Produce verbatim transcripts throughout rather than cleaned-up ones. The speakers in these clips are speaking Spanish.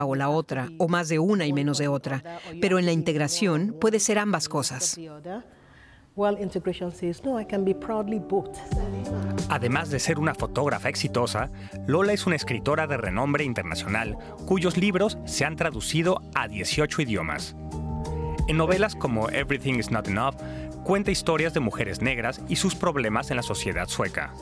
o la otra, o más de una y menos de otra, pero en la integración puede ser ambas cosas. Además de ser una fotógrafa exitosa, Lola es una escritora de renombre internacional cuyos libros se han traducido a dieciocho idiomas. En novelas como Everything is Not Enough, cuenta historias de mujeres negras y sus problemas en la sociedad sueca.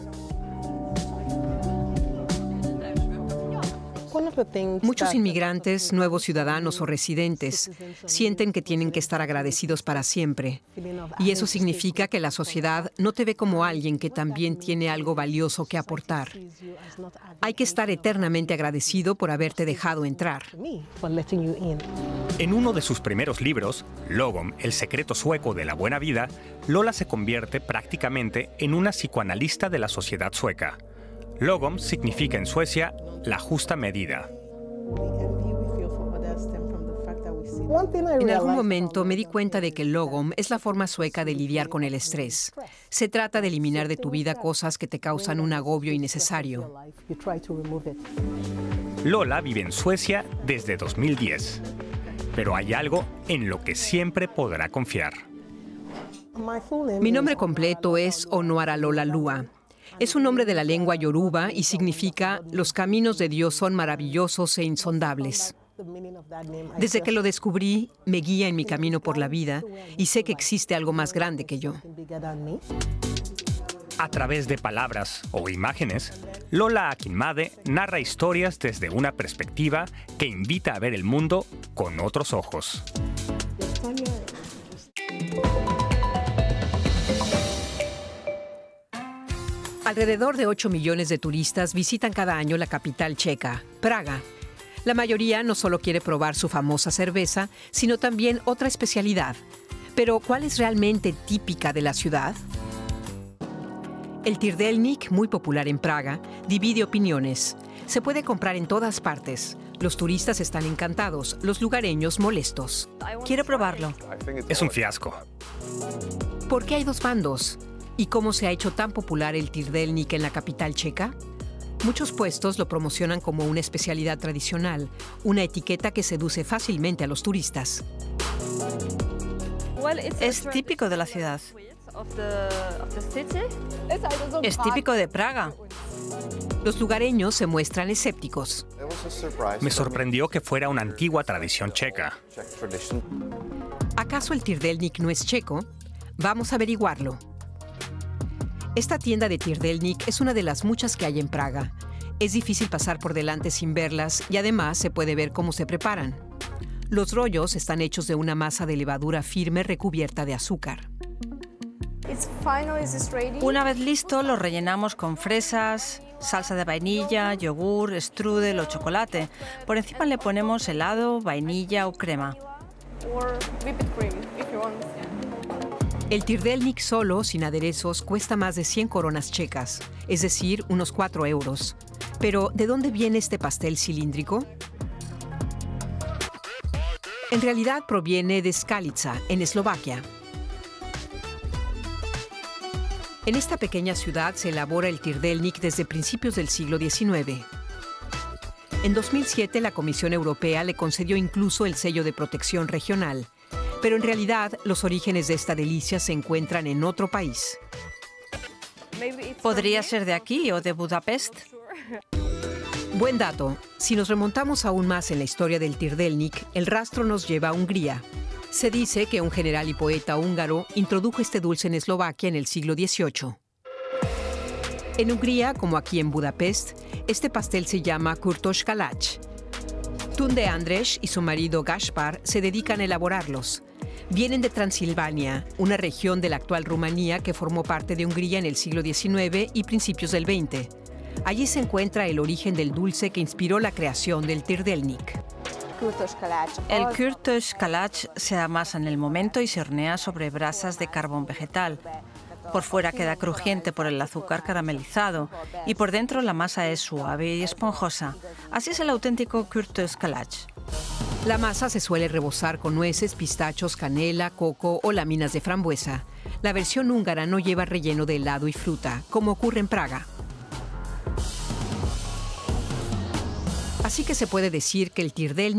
Muchos inmigrantes, nuevos ciudadanos o residentes, sienten que tienen que estar agradecidos para siempre. Y eso significa que la sociedad no te ve como alguien que también tiene algo valioso que aportar. Hay que estar eternamente agradecido por haberte dejado entrar. En uno de sus primeros libros, Lagom, el secreto sueco de la buena vida, Lola se convierte prácticamente en una psicoanalista de la sociedad sueca. Lagom significa en Suecia la justa medida. En algún momento me di cuenta de que Lagom es la forma sueca de lidiar con el estrés. Se trata de eliminar de tu vida cosas que te causan un agobio innecesario. Lola vive en Suecia desde dos mil diez, pero hay algo en lo que siempre podrá confiar. Mi nombre completo es Onuaralola Lua. Es un nombre de la lengua yoruba y significa «Los caminos de Dios son maravillosos e insondables». Desde que lo descubrí, me guía en mi camino por la vida y sé que existe algo más grande que yo. A través de palabras o imágenes, Lola Akinmade narra historias desde una perspectiva que invita a ver el mundo con otros ojos. Alrededor de ocho millones de turistas visitan cada año la capital checa, Praga. La mayoría no solo quiere probar su famosa cerveza, sino también otra especialidad. Pero, ¿cuál es realmente típica de la ciudad? El Tyrdelnik, muy popular en Praga, divide opiniones. Se puede comprar en todas partes. Los turistas están encantados, los lugareños molestos. Quiero probarlo. Es un fiasco. ¿Por qué hay dos bandos? ¿Y cómo se ha hecho tan popular el Tyrdelnik en la capital checa? Muchos puestos lo promocionan como una especialidad tradicional, una etiqueta que seduce fácilmente a los turistas. Es típico de la ciudad. Es típico de Praga. Los lugareños se muestran escépticos. Me sorprendió que fuera una antigua tradición checa. ¿Acaso el Tyrdelnik no es checo? Vamos a averiguarlo. Esta tienda de Tyrdelnik es una de las muchas que hay en Praga. Es difícil pasar por delante sin verlas y además se puede ver cómo se preparan. Los rollos están hechos de una masa de levadura firme recubierta de azúcar. Una vez listo, lo rellenamos con fresas, salsa de vainilla, yogur, strudel o chocolate. Por encima le ponemos helado, vainilla o crema. El Tyrdelnik solo, sin aderezos, cuesta más de cien coronas checas, es decir, unos cuatro euros. Pero, ¿de dónde viene este pastel cilíndrico? En realidad proviene de Skalica, en Eslovaquia. En esta pequeña ciudad se elabora el Tyrdelnik desde principios del siglo diecinueve. En dos mil siete, la Comisión Europea le concedió incluso el sello de protección regional. Pero en realidad, los orígenes de esta delicia se encuentran en otro país. ¿Podría ser de aquí o de Budapest? Buen dato. Si nos remontamos aún más en la historia del Tyrdelnik, el rastro nos lleva a Hungría. Se dice que un general y poeta húngaro introdujo este dulce en Eslovaquia en el siglo dieciocho. En Hungría, como aquí en Budapest, este pastel se llama Kurtos Kalács. Tunde András y su marido Gaspar se dedican a elaborarlos. Vienen de Transilvania, una región de la actual Rumanía que formó parte de Hungría en el siglo diecinueve y principios del veinte. Allí se encuentra el origen del dulce que inspiró la creación del Tyrdelnik. El Kurtos Kalács se amasa en el momento y se hornea sobre brasas de carbón vegetal. Por fuera queda crujiente por el azúcar caramelizado y por dentro la masa es suave y esponjosa. Así es el auténtico Kurtos Kalács. La masa se suele rebozar con nueces, pistachos, canela, coco o láminas de frambuesa. La versión húngara no lleva relleno de helado y fruta, como ocurre en Praga. Así que se puede decir que el tirdelnik